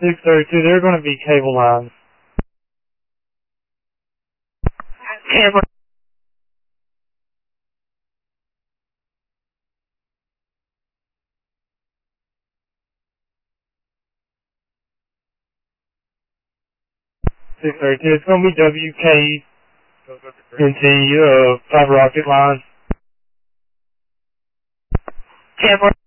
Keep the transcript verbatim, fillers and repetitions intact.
six thirty-two, they're going to be cable lines. Camera. six thirty-two, it's going to be W K N T, uh, fiber optic lines. Camera.